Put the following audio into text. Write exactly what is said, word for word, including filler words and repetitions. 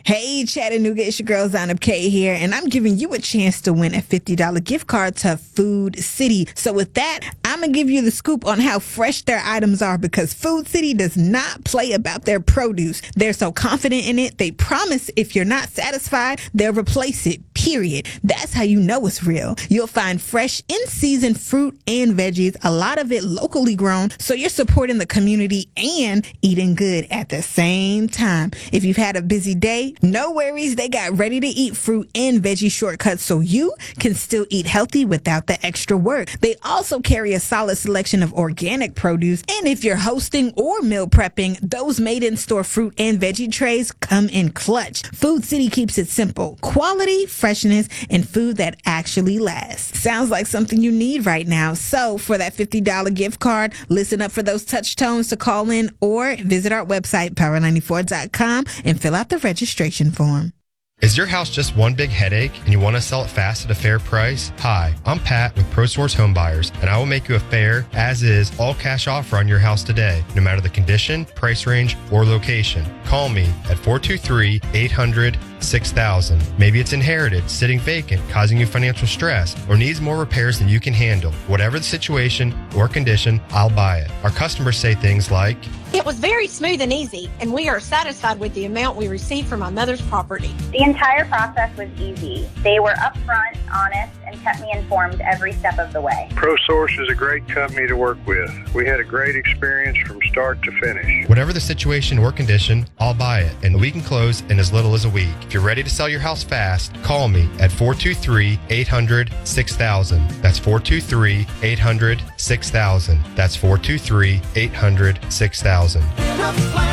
Hey, Chattanooga, it's your girl, Zainab K here, and I'm giving you a chance to win a fifty dollars gift card to Food City. So with that, I'm going to give you the scoop on how fresh their items are because Food City does not play about their produce. They're so confident in it, they promise if you're not satisfied, they'll replace it, period. That's how you know it's real. You'll find fresh, in-season fruit and veggies, a lot of it locally grown, so you're supporting the community and eating good at the same time. If you've had a busy day, no worries, they got ready-to-eat fruit and veggie shortcuts so you can still eat healthy without the extra work. They also carry a solid selection of organic produce, and if you're hosting or meal prepping, those made-in-store fruit and veggie trays come in clutch. Food City keeps it simple. Quality, freshness, and food that actually lasts. Sounds like something you need right now. So for that fifty dollars gift card, listen up for those touch tones to call in or visit our website, power ninety-four dot com, and fill out the registration form. Is your house just one big headache and you want to sell it fast at a fair price? Hi, I'm Pat with ProSource Home Buyers, and I will make you a fair, as-is, all-cash offer on your house today, no matter the condition, price range, or location. Call me at four two three, eight hundred, six thousand. Maybe it's inherited, sitting vacant, causing you financial stress, or needs more repairs than you can handle. Whatever the situation or condition, I'll buy it. Our customers say things like, "It was very smooth and easy, and we are satisfied with the amount we received from my mother's property." The entire process was easy. They were upfront, honest, and kept me informed every step of the way. ProSource is a great company to work with. We had a great experience from start to finish. Whatever the situation or condition, I'll buy it, and we can close in as little as a week. If you're ready to sell your house fast, call me at four two three, eight hundred, six thousand. That's four two three, eight hundred, six thousand. That's four two three, eight hundred, six thousand.